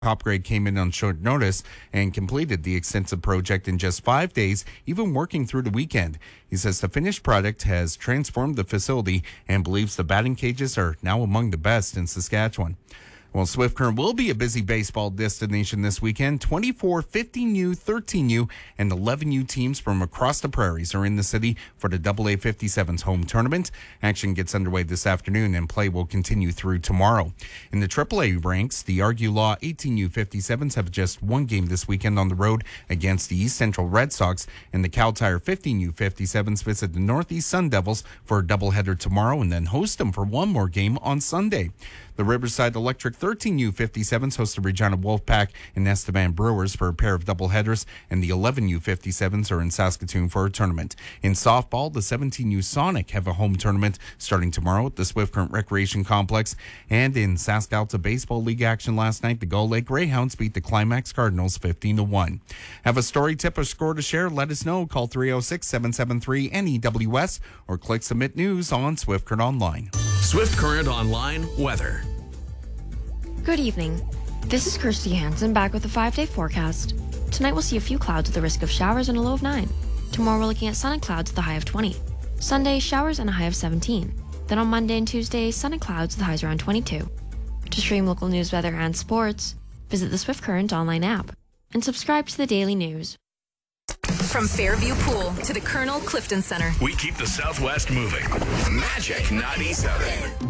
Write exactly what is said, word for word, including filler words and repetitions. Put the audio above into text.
Hopgrade came in on short notice and completed the extensive project in just five days, even working through the weekend. He says the finished product has transformed the facility and believes the batting cages are now among the best in Saskatchewan. Well, Swift Current will be a busy baseball destination this weekend. twenty-four fifteen U, thirteen U, and eleven U teams from across the prairies are in the city for the double A fifty-seven's home tournament. Action gets underway this afternoon, and play will continue through tomorrow. In the triple A ranks, the Argue Law eighteen U fifty-sevens have just one game this weekend on the road against the East Central Red Sox, and the Cal Tire fifteen U fifty-sevens visit the Northeast Sun Devils for a doubleheader tomorrow and then host them for one more game on Sunday. The Riverside Electric thirteen U fifty-sevens host the Regina Wolfpack and Estevan Brewers for a pair of doubleheaders, and the eleven U fifty-sevens are in Saskatoon for a tournament. In softball, the seventeen U Sonic have a home tournament starting tomorrow at the Swift Current Recreation Complex. And in Sask-Alta Baseball League action last night, the Gull Lake Greyhounds beat the Climax Cardinals fifteen to one. Have a story, tip, or score to share? Let us know. Call three oh six, seven seven three, N E W S or click Submit News on Swift Current Online. Swift Current Online weather. Good evening. This is Kirsty Hansen back with a five-day forecast. Tonight we'll see a few clouds with a risk of showers and a low of nine. Tomorrow we're looking at sun and clouds with a high of twenty. Sunday, showers and a high of seventeen. Then on Monday and Tuesday, sun and clouds with highs around twenty-two. To stream local news, weather, and sports, visit the Swift Current online app and subscribe to the daily news. From Fairview Pool to the Colonel Clifton Center, we keep the Southwest moving. Magic ninety-seven.